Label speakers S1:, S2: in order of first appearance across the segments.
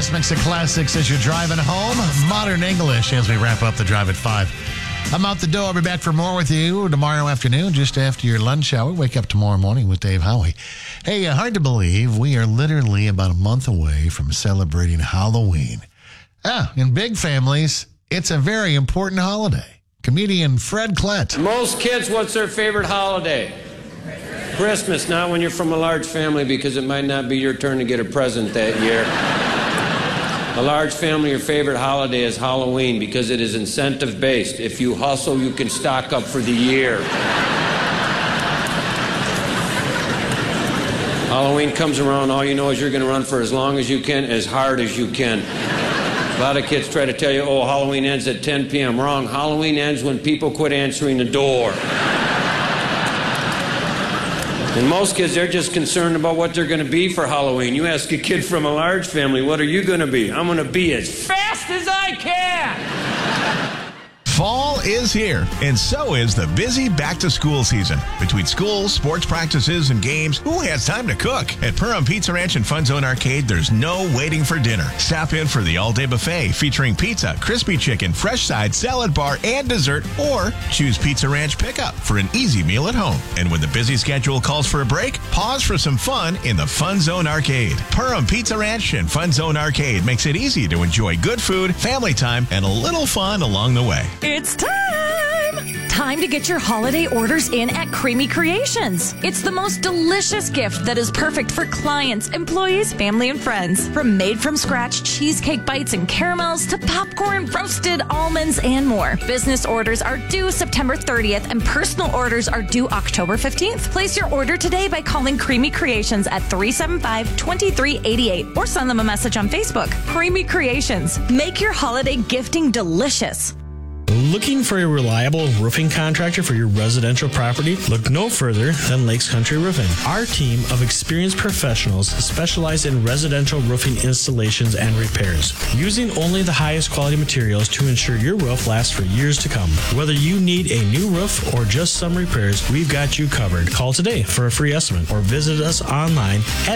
S1: best mix of classics as you're driving home. Modern English as we wrap up the Drive at 5. I'm out the door. I'll be back for more with you tomorrow afternoon, just after your lunch hour. Wake up tomorrow morning with Dave Howie. Hey, hard to believe we are literally about a month away from celebrating Halloween. In big families, it's a very important holiday. Comedian Fred Klett.
S2: Most kids, what's their favorite holiday? Christmas, not when you're from a large family, because it might not be your turn to get a present that year. A large family, your favorite holiday is Halloween because it is incentive-based. If you hustle, you can stock up for the year. Halloween comes around, all you know is you're going to run for as long as you can, as hard as you can. A lot of kids try to tell you, oh, Halloween ends at 10 p.m. Wrong. Halloween ends when people quit answering the door. And most kids, they're just concerned about what they're going to be for Halloween. You ask a kid from a large family, what are you going to be? I'm going to be as fast as I can.
S3: Fall is here, and so is the busy back-to-school season. Between schools, sports practices, and games, who has time to cook? At Perham Pizza Ranch and Fun Zone Arcade, there's no waiting for dinner. Stop in for the all-day buffet featuring pizza, crispy chicken, fresh side, salad bar, and dessert, or choose Pizza Ranch pickup for an easy meal at home. And when the busy schedule calls for a break, pause for some fun in the Fun Zone Arcade. Perham Pizza Ranch and Fun Zone Arcade makes it easy to enjoy good food, family time, and a little fun along the way.
S4: It's time! Time to get your holiday orders in at Creamy Creations. It's the most delicious gift that is perfect for clients, employees, family, and friends. From made-from-scratch cheesecake bites and caramels to popcorn, roasted almonds, and more. Business orders are due September 30th, and personal orders are due October 15th. Place your order today by calling Creamy Creations at 375-2388 or send them a message on Facebook. Creamy Creations. Make your holiday gifting delicious.
S5: Looking for a reliable roofing contractor for your residential property? Look no further than Lakes Country Roofing. Our team of experienced professionals specialize in residential roofing installations and repairs, using only the highest quality materials to ensure your roof lasts for years to come. Whether you need a new roof or just some repairs, we've got you covered. Call today for a free estimate or visit us online at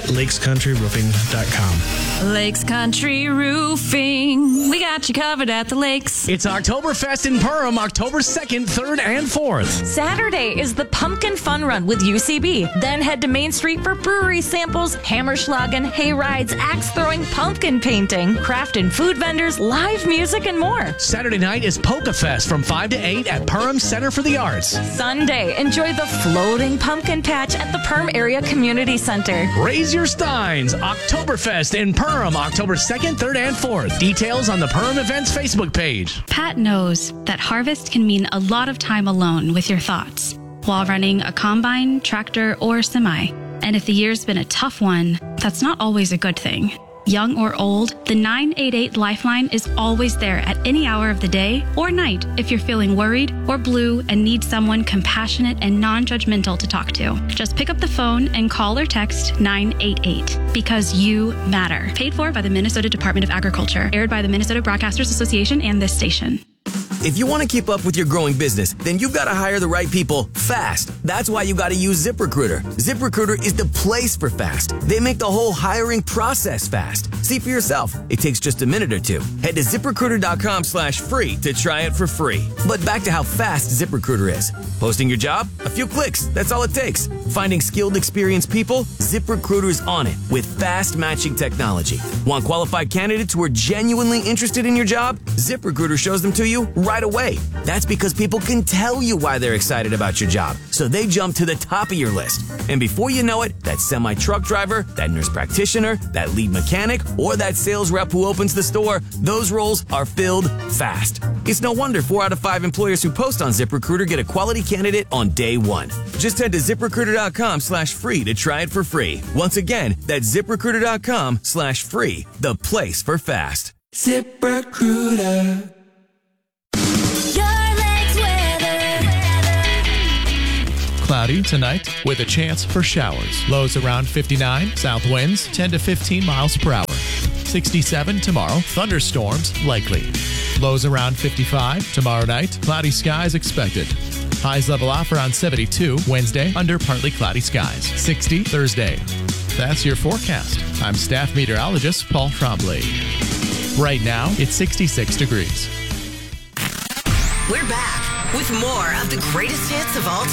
S5: lakescountryroofing.com.
S4: Lakes Country Roofing. We got you covered at the lakes.
S6: It's Oktoberfest in Perham, October 2nd, 3rd, and 4th.
S4: Saturday is the Pumpkin Fun Run with UCB. Then head to Main Street for brewery samples, hammerschlagen, hay rides, axe throwing, pumpkin painting, craft and food vendors, live music, and more.
S6: Saturday night is Polka Fest from 5 to 8 at Perham Center for the Arts.
S4: Sunday, enjoy the floating pumpkin patch at the Perham Area Community Center.
S6: Raise your steins. Oktoberfest in Perham, October 2nd, 3rd, and 4th. Details on the Perham Events Facebook page.
S7: Pat knows that harvest can mean a lot of time alone with your thoughts while running a combine, tractor, or semi. And if the year's been a tough one, that's not always a good thing. Young or old, the 988 Lifeline is always there at any hour of the day or night if you're feeling worried or blue and need someone compassionate and non-judgmental to talk to. Just pick up the phone and call or text 988 because you matter. Paid for by the Minnesota Department of Agriculture. Aired by the Minnesota Broadcasters Association and this station.
S8: If you want to keep up with your growing business, then you've got to hire the right people fast. That's why you got to use ZipRecruiter. ZipRecruiter is the place for fast. They make the whole hiring process fast. See for yourself. It takes just a minute or two. Head to ZipRecruiter.com/free to try it for free. But back to how fast ZipRecruiter is. Posting your job? A few clicks. That's all it takes. Finding skilled, experienced people? ZipRecruiter's on it with fast matching technology. Want qualified candidates who are genuinely interested in your job? ZipRecruiter shows them to you right away. That's because people can tell you why they're excited about your job, so they jump to the top of your list. And before you know it, that semi-truck driver, that nurse practitioner, that lead mechanic, or that sales rep who opens the store, those roles are filled fast. It's no wonder 4 out of 5 employers who post on ZipRecruiter get a quality candidate on day one. Just head to ZipRecruiter.com/free to try it for free. Once again, that's ZipRecruiter.com/free, the place for fast. ZipRecruiter.
S9: Cloudy tonight with a chance for showers. Lows around 59. South winds 10 to 15 miles per hour. 67 tomorrow. Thunderstorms likely. Lows around 55. Tomorrow night, cloudy skies expected. Highs level off around 72 Wednesday under partly cloudy skies. 60 Thursday. That's your forecast. I'm staff meteorologist Paul Trombley. Right now, it's 66 degrees.
S10: We're back with more of the greatest hits of all